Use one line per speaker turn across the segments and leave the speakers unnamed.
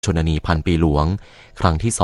ชนนีพันปีหลวงครั้งที่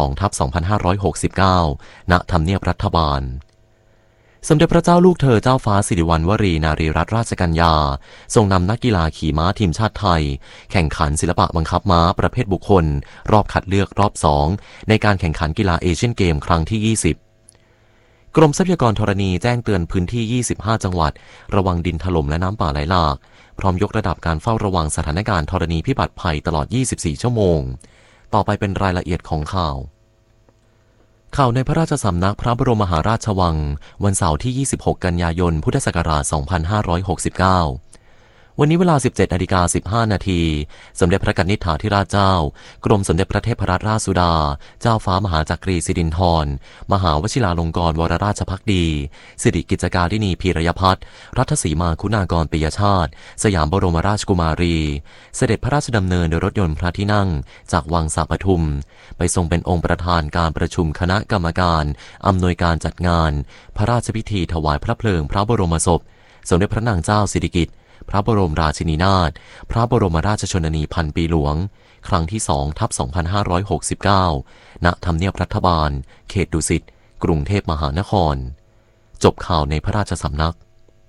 2/2569ณทำเนียบรัฐบาลสมเด็จพระเจ้าลูกเธอเจ้าฟ้าสิริวัณวรีนารีรัตนราชกัญญาทรงนำนักกีฬาขี่ม้าทีมชาติไทยแข่งขันศิลปะบังคับม้าประเภทบุคคลรอบคัดเลือกรอบ2ในการแข่งขันกีฬาเอเชียนเกมครั้งที่20กรมทรัพยากรธรณีแจ้งเตือนพื้นที่25จังหวัดระวังดินถล่มและน้ำป่าไหลหลากพร้อมยกระดับการเฝ้าระวังสถานการณ์ธรณีพิบัติภัยตลอด24ชั่วโมงต่อไปเป็นรายละเอียดของข่าวในพระราชสำนักพระบรมมหาราชวังวันเสาร์ที่26กันยายนพุทธศักราช2569วันนี้เวลา 17:15 น.สมเด็จพระกนิษฐาธิราชเจ้ากรมสมเด็จพระเทพรัตนราชสุดาเจ้าฟ้ามหาจักรีสิรินธรมหาวชิราลงกรณ์วรราชภักดีสิริกิจการินีพีรยพัฒน์รัตสีมาคุณากรปิยชาติสยามบรมราชกุมารีเสด็จพระราชดำเนินโดยรถยนต์พระที่นั่งจากวังสาปทุมไปทรงเป็นองค์ประธานการประชุมคณะกรรมการอำนวยการจัดงานพระราชพิธีถวายพระเพลิงพระบรมศพสมเด็จพระนางเจ้าสิริกิติ์พระบรมราชินีนาถพระบรมราชชนนีพันปีหลวงครั้งที่2/2569ณทำเนียบรัฐบาลเขตดุสิตกรุงเทพมหานครจบข่าวในพระราชสำนัก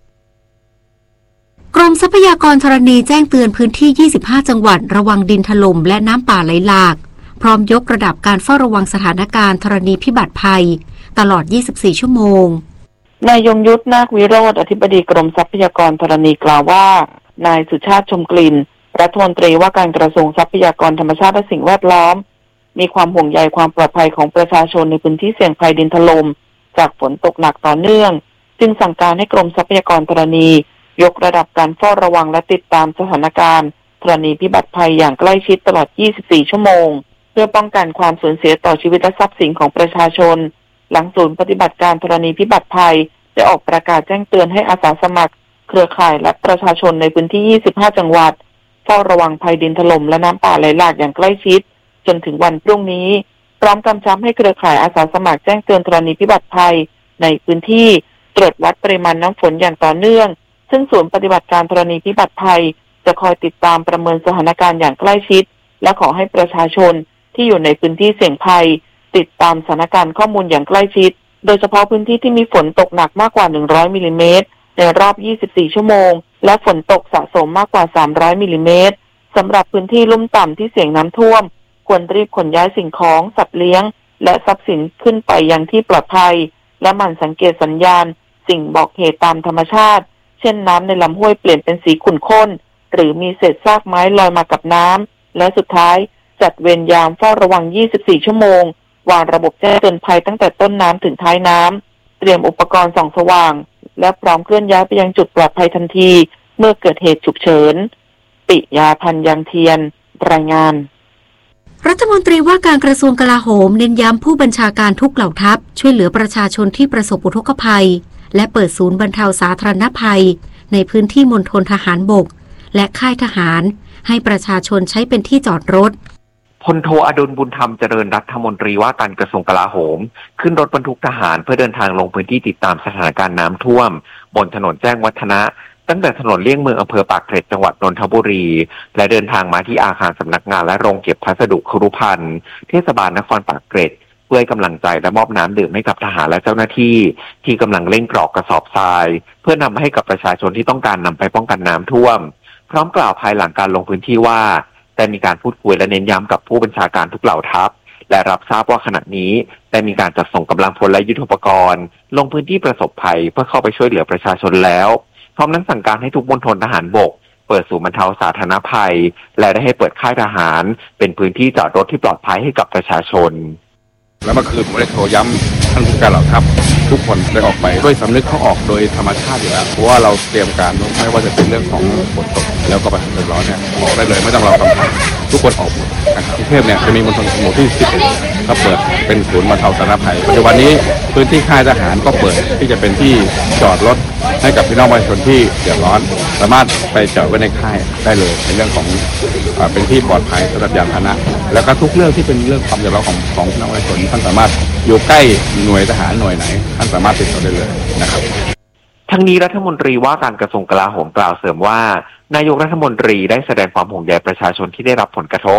กรมทรัพยากรธรณีแจ้งเตือนพื้นที่25จังหวัดระวังดินถล่มและน้ำป่าไหลหลากพร้อมยกระดับการเฝ้าระวังสถานการณ์ธรณีพิบัติภัยตลอด24ชั่วโมง
นายยงยุทธนาควิโรจน์อธิบดีกรมทรัพยากรธรณีกล่าวว่านายสุชาติชมกลิ่นรัฐมนตรีว่าการกระทรวงทรัพยากรธรรมชาติและสิ่งแวดล้อมมีความห่วงใยความปลอดภัยของประชาชนในพื้นที่เสี่ยงภัยดินถล่มจากฝนตกหนักต่อเนื่องจึงสั่งการให้กรมทรัพยากรธรณียกระดับการเฝ้าระวังและติดตามสถานการณ์ธรณีพิบัติภัยอย่างใกล้ชิดตลอด24ชั่วโมงเพื่อป้องกันความสูญเสียต่อชีวิตและทรัพย์สินของประชาชนหลังศูนย์ปฏิบัติการธรณีพิบัติภัยได้ออกประกาศแจ้งเตือนให้อาสาสมัครเครือข่ายและประชาชนในพื้นที่25จังหวัดเฝ้าระวังภัยดินถล่มและน้ำป่าไหลหลากอย่างใกล้ชิดจนถึงวันพรุ่งนี้พร้อมกำชับให้เครือข่ายอาสาสมัครแจ้งเตือนธรณีพิบัติภัยในพื้นที่ตรวจวัดปริมาณน้ำฝนอย่างต่อเนื่องซึ่งศูนย์ปฏิบัติการธรณีพิบัติภัยจะคอยติดตามประเมินสถานการณ์อย่างใกล้ชิดและขอให้ประชาชนที่อยู่ในพื้นที่เสี่ยงภัยติดตามสถานการณ์ข้อมูลอย่างใกล้ชิดโดยเฉพาะพื้นที่ที่มีฝนตกหนักมากกว่า100มิลลิเมตรในรอบ24ชั่วโมงและฝนตกสะสมมากกว่า300มิลลิเมตรสำหรับพื้นที่ลุ่มต่ำที่เสี่ยงน้ำท่วมควรรีบขนย้ายสิ่งของสัตว์เลี้ยงและทรัพย์สินขึ้นไปยังที่ปลอดภัยและหมั่นสังเกตสัญญาณสิ่งบอกเหตุตามธรรมชาติเช่นน้ำในลำห้วยเปลี่ยนเป็นสีขุ่นข้นหรือมีเศษซากไม้ลอยมากับน้ำและสุดท้ายจัดเวรยามเฝ้าระวัง24ชั่วโมงวางระบบแจ้งเตือนภัยตั้งแต่ต้นน้ำถึงท้ายน้ำเตรียมอุปกรณ์ส่องสว่างและพร้อมเคลื่อนย้ายไปยังจุดปลอดภัยทันทีเมื่อเกิดเหตุฉุกเฉินปิยาพันธ์ยังเทียนรายงาน
รัฐมนตรีว่าการกระทรวงกลาโหมเน้นย้ำผู้บัญชาการทุกเหล่าทัพช่วยเหลือประชาชนที่ประสบอุทกภัยและเปิดศูนย์บรรเทาสาธารณภัยในพื้นที่มณฑลทหารบกและค่ายทหารให้ประชาชนใช้เป็นที่จอดรถ
พลโทอดุลบุญธรรมเจริญรัฐมนตรีว่าการกระทรวงกลาโหมขึ้นรถบรรทุกทหารเพื่อเดินทางลงพื้นที่ติดตามสถานการณ์น้ำท่วมบนถนนแจ้งวัฒนะตั้งแต่ถนนเลี่ยงเมืองอำเภอปากเกร็ดจังหวัดนนทบุรีและเดินทางมาที่อาคารสำนักงานและโรงเก็บพัสดุครุภัณฑ์เทศบาลนครปากเกร็ดเพื่อให้กำลังใจและมอบน้ำดื่มให้กับทหารและเจ้าหน้าที่ที่กำลังเร่งกรอกกระสอบทรายเพื่อนำให้กับประชาชนที่ต้องการนำไปป้องกันน้ำท่วมพร้อมกล่าวภายหลังการลงพื้นที่ว่าได้มีการพูดคุยและเน้นย้ำกับผู้บัญชาการทุกเหล่าทัพและรับทราบว่าขณะนี้ได้มีการจัดส่งกำลังพลและยุทโธปกรณ์ลงพื้นที่ประสบภัยเพื่อเข้าไปช่วยเหลือประชาชนแล้วพร้อมทั้งสั่งการให้ทุกมณฑลทหารบกเปิดศูนย์บรรเทาสาธารณภัยและได้ให้เปิดค่ายทหารเป็นพื้นที่จอดรถที่ปลอดภัยให้กับประชาชน
และเมื่อคืนผมได้โทรย้ำท่านผู้การเหล่าทัพทุกคนได้ออกไปด้วยสำนึกเขาออกโดยธรรมชาติอยู่แล้วเพราะว่าเราเตรียมการไม่ว่าจะเป็นเรื่องของฝนตกแล้วก็ปัญหาเดือดร้อนเนี่ยออกได้เลยไม่ต้องรอคำสั่งทุกคนออกหมดกรุงเทพเนี่ยจะมีมณฑลหมู่ที่11ก็เปิดเป็นศูนย์บรรเทาสาธารณภัยปัจจุบันนี้พื้นที่ค่ายทหารก็เปิดที่จะเป็นที่จอดรถให้กับพี่น้องประชาชนที่เดือดร้อนสามารถไปจอดไว้ในค่ายได้เลยในเรื่องของเป็นที่ปลอดภัยสำหรับยานพาหนะแล้วก็ทุกเรื่องที่เป็นเรื่องความเดือดร้อนของพี่น้องประชาชนท่านสามารถอยู่ใกล้หน่วยทหารหน่วยไหนท่านสามารถติดต่อได้เลยนะครับ
ทั้งนี้รัฐมนตรีว่าการกระทรวงกลาโหมกล่าวเสริมว่านายกรัฐมนตรีได้แสดงความห่วงใยประชาชนที่ได้รับผลกระทบ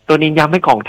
ตัวนี้ย้ำให้กอง